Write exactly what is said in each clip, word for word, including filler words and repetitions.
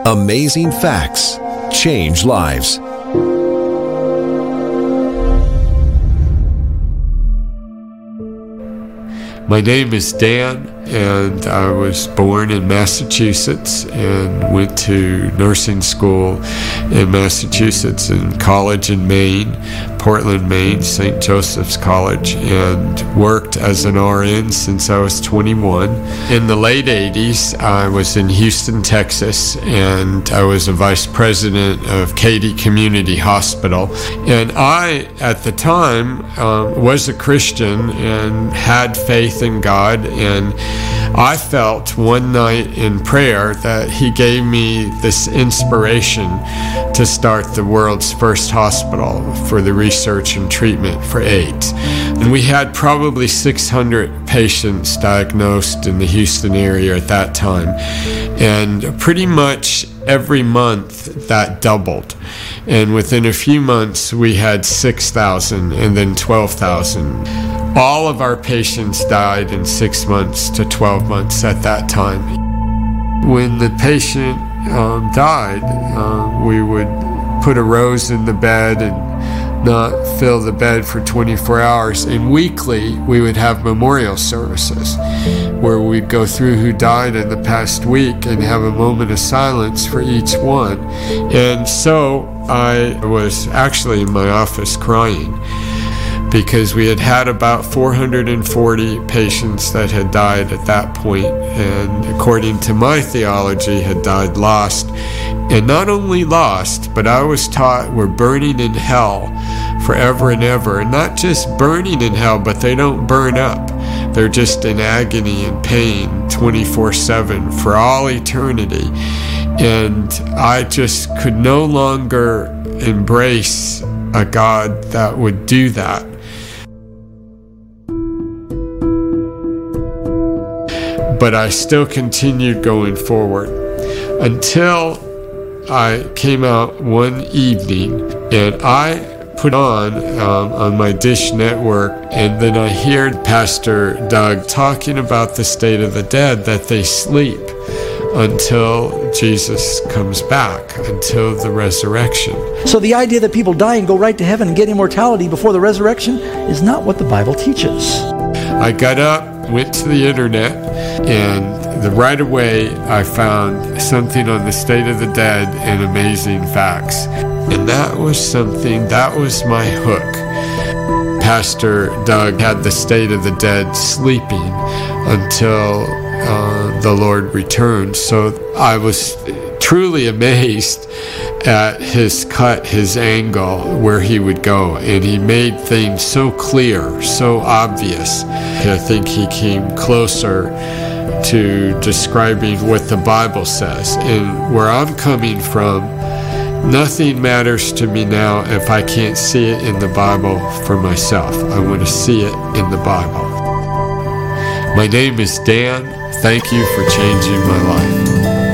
Amazing facts change lives. My name is Dan, and I was born in Massachusetts and went to nursing school in Massachusetts and college in Maine, Portland, Maine, Saint Joseph's College, and worked as an R N since I was twenty-one. In the late eighties, I was in Houston, Texas, and I was a vice president of Katy Community Hospital. And I, at the time, uh, was a Christian and had faith in God, and I felt one night in prayer that He gave me this inspiration to start the world's first hospital for the research and treatment for AIDS. And we had probably six hundred patients diagnosed in the Houston area at that time, and pretty much every month that doubled. And within a few months we had six thousand and then twelve thousand. All of our patients died in six months to twelve months at that time. When the patient um, died, uh, we would put a rose in the bed and not fill the bed for twenty-four hours. And weekly, we would have memorial services where we'd go through who died in the past week and have a moment of silence for each one. And so I was actually in my office crying, because we had had about four hundred forty patients that had died at that point, and according to my theology, had died lost. And not only lost, but I was taught we're burning in hell forever and ever. And not just burning in hell, but they don't burn up. They're just in agony and pain twenty-four seven for all eternity. And I just could no longer embrace a God that would do that. But I still continued going forward until I came out one evening and I put on um, on my Dish Network, and then I heard Pastor Doug talking about the state of the dead, that they sleep until Jesus comes back, until the resurrection. So the idea that people die and go right to heaven and get immortality before the resurrection is not what the Bible teaches. I got up, went to the internet, and the, right away I found something on the state of the dead and amazing facts. And that was something, that was my hook. Pastor Doug had the state of the dead sleeping until uh, the Lord returned. So I was truly amazed at his cut, his angle, where he would go. And he made things so clear, so obvious. I think he came closer to describing what the Bible says. And where I'm coming from, nothing matters to me now if I can't see it in the Bible for myself. I want to see it in the Bible. My name is Dan. Thank you for changing my life.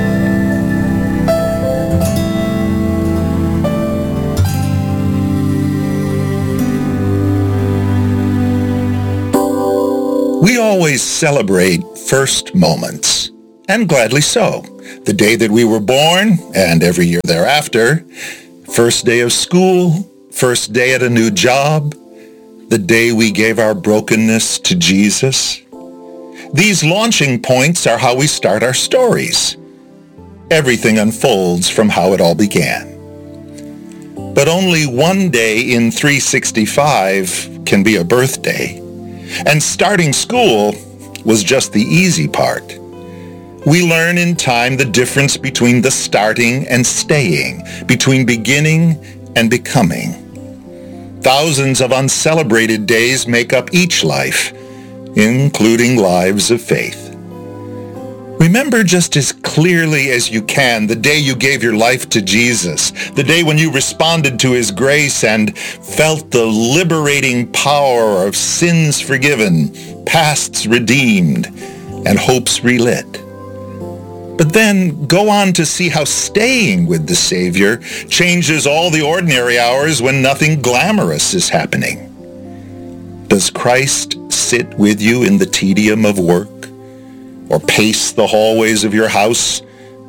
We always celebrate first moments, and gladly so. The day that we were born, and every year thereafter, first day of school, first day at a new job, the day we gave our brokenness to Jesus. These launching points are how we start our stories. Everything unfolds from how it all began. But only one day in three hundred sixty-five can be a birthday. And starting school was just the easy part. We learn in time the difference between the starting and staying, between beginning and becoming. Thousands of uncelebrated days make up each life, including lives of faith. Remember just as clearly as you can the day you gave your life to Jesus, the day when you responded to His grace and felt the liberating power of sins forgiven, pasts redeemed, and hopes relit. But then go on to see how staying with the Savior changes all the ordinary hours when nothing glamorous is happening. Does Christ sit with you in the tedium of work, or pace the hallways of your house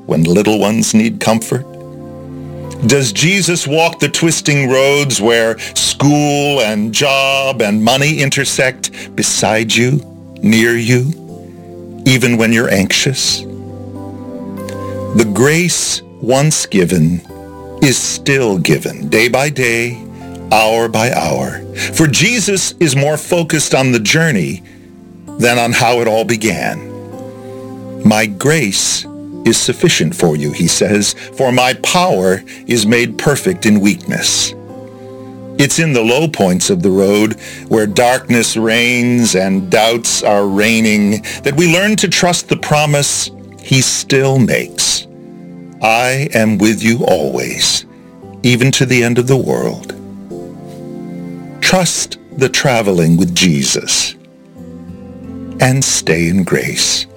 when little ones need comfort? Does Jesus walk the twisting roads where school and job and money intersect beside you, near you, even when you're anxious? The grace once given is still given, day by day, hour by hour. For Jesus is more focused on the journey than on how it all began. My grace is sufficient for you, he says, for my power is made perfect in weakness. It's in the low points of the road where darkness reigns and doubts are reigning that we learn to trust the promise he still makes. I am with you always, even to the end of the world. Trust the traveling with Jesus and stay in grace.